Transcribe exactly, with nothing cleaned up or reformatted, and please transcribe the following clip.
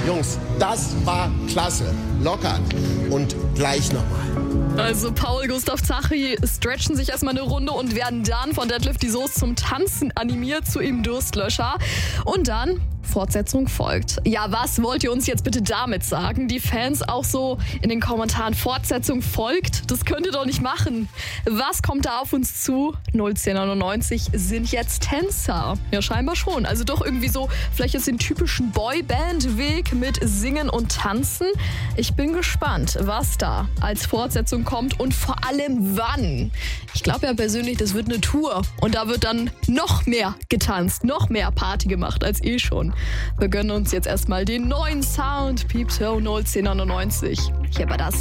Jungs, das war klasse. Lockert und gleich nochmal. Also Paul, Gustav, Zachi stretchen sich erstmal eine Runde und werden dann von Detlef die Soße zum Tanzen animiert zu ihm Durstlöscher. Und dann Fortsetzung folgt. Ja, was wollt ihr uns jetzt bitte damit sagen? Die Fans auch so in den Kommentaren, Fortsetzung folgt? Das könnt ihr doch nicht machen. Was kommt da auf uns zu? null zehn neunundneunzig sind jetzt Tänzer. Ja, scheinbar schon. Also doch irgendwie so, vielleicht jetzt den typischen Boyband-Weg mit Singen und Tanzen. Ich bin gespannt, was da als Fortsetzung kommt und vor allem wann. Ich glaube ja persönlich, das wird eine Tour und da wird dann noch mehr getanzt, noch mehr Party gemacht als eh schon. Wir gönnen uns jetzt erstmal den neuen Sound Peep Show null zehn neunundneunzig. Hier war das